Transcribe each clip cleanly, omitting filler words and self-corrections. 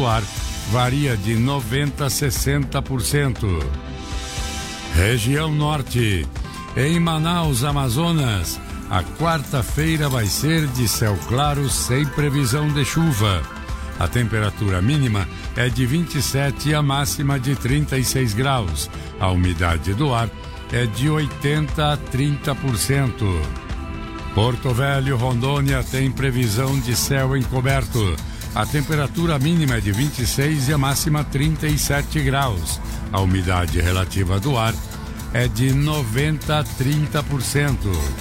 do ar varia de 90% a 60%. Região Norte. Em Manaus, Amazonas, a quarta-feira vai ser de céu claro sem previsão de chuva. A temperatura mínima é de 27 e a máxima de 36 graus. A umidade do ar é de 80% a 30%. Porto Velho, Rondônia, tem previsão de céu encoberto. A temperatura mínima é de 26 e a máxima 37 graus. A umidade relativa do ar é de 90% a 30%.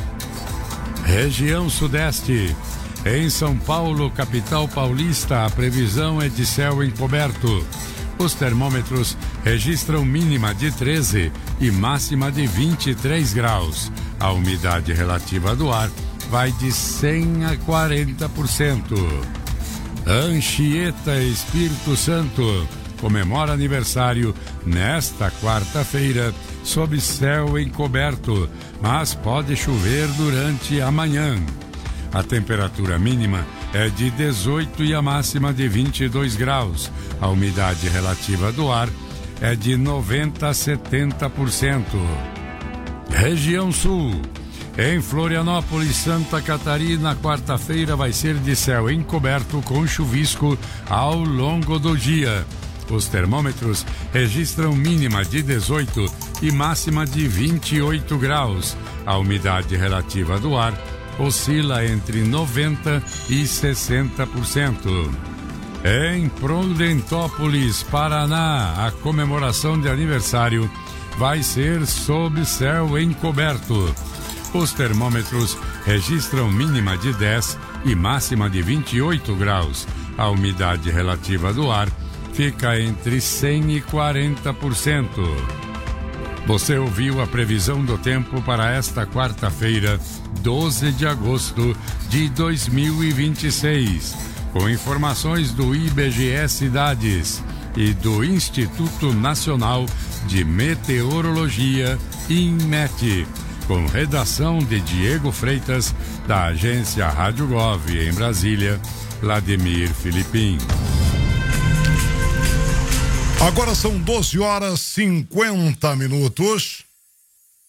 Região Sudeste. Em São Paulo, capital paulista, a previsão é de céu encoberto. Os termômetros registram mínima de 13 e máxima de 23 graus. A umidade relativa do ar vai de 100% a 40%. Anchieta, Espírito Santo, comemora aniversário nesta quarta-feira sob céu encoberto, mas pode chover durante a manhã. A temperatura mínima é de 18 e a máxima de 22 graus. A umidade relativa do ar é de 90% a 70%. Região Sul. Em Florianópolis, Santa Catarina, quarta-feira vai ser de céu encoberto com chuvisco ao longo do dia. Os termômetros registram mínima de 18 e máxima de 28 graus. A umidade relativa do ar oscila entre 90% e 60%. Em Prudentópolis, Paraná, a comemoração de aniversário vai ser sob céu encoberto. Os termômetros registram mínima de 10 e máxima de 28 graus. A umidade relativa do ar fica entre 100% e 40%. Você ouviu a previsão do tempo para esta quarta-feira, 12 de agosto de 2026, com informações do IBGE Cidades e do Instituto Nacional de Meteorologia, INMET, com redação de Diego Freitas, da agência Rádio Gov em Brasília, Vladimir Filipim. Agora são 12 horas 50 minutos.